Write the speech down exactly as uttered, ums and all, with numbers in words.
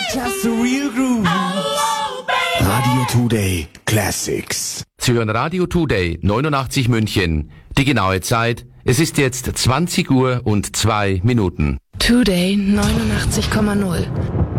Just the real groove. Radio Today Classics. Sie hören Radio Today neunundachtzig München. Die genaue Zeit, es ist jetzt zwanzig Uhr und zwei Minuten. Today neunundachtzig Komma null.